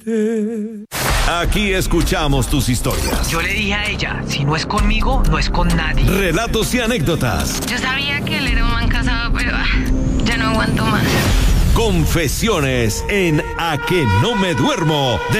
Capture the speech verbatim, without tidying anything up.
verte. Aquí escuchamos tus historias. Yo le dije a ella, si no es conmigo, no es con nadie. Relatos y anécdotas. Yo sabía que él era un man casado, pero ah, ya no aguanto más. Confesiones en A que no me duermo.